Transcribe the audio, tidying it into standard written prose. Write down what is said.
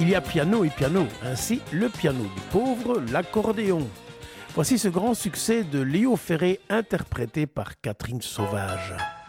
Il y a piano et piano, ainsi le piano du pauvre, l'accordéon. Voici ce grand succès de Léo Ferré interprété par Catherine Sauvage.